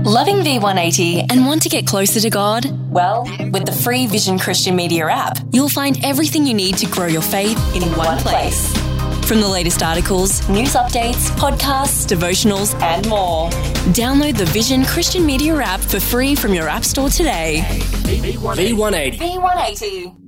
Loving V180 and want to get closer to God? Well, with the free Vision Christian Media app, you'll find everything you need to grow your faith in one place. From the latest articles, news updates, podcasts, devotionals, and more. Download the Vision Christian Media app for free from your app store today. V180. V180.